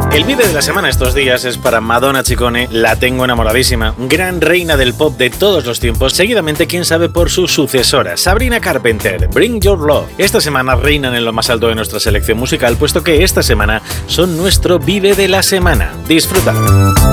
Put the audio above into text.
El vídeo de la semana estos días es para Madonna Ciccone, la tengo enamoradísima, gran reina del pop de todos los tiempos, seguidamente quién sabe por su sucesora, Sabrina Carpenter, Bring Your Love. Esta semana reinan en lo más alto de nuestra selección musical, puesto que esta semana son nuestro Vive de la semana. Disfruta.